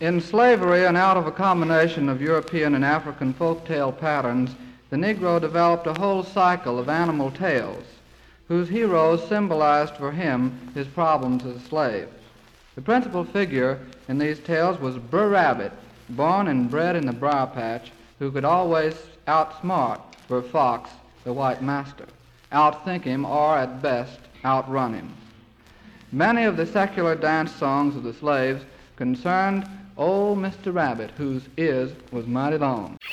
In slavery and out of a combination of European and African folktale patterns, the Negro developed a whole cycle of animal tales whose heroes symbolized for him his problems as a slave. The principal figure in these tales was Brer Rabbit, born and bred in the briar patch, who could always outsmart Brer Fox, the white master, outthink him, or at best, outrun him. Many of the secular dance songs of the slaves concerned old Mr. Rabbit, whose ears was mighty long.